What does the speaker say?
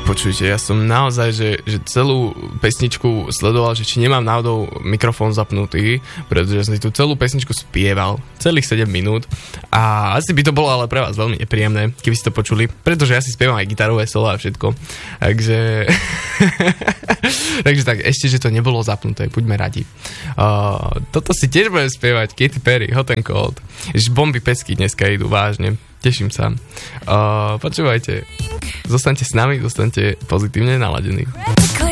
Počujte, ja som naozaj, že celú pesničku sledoval, že či nemám náhodou mikrofón zapnutý, pretože som si tú celú pesničku spieval celých 7 minút a asi by to bolo ale pre vás veľmi nepríjemné, keby ste to počuli, pretože ja si spievam aj gitarové solo a všetko. Takže takže tak, ešte, že to nebolo zapnuté, buďme radi. Toto si tiež budem spievať, Katy Perry, Hot and Cold. Ježiš, bomby pecky dneska idú, vážne. Teším sa. Počúvajte, zostaňte s nami, zostaňte pozitívne naladení.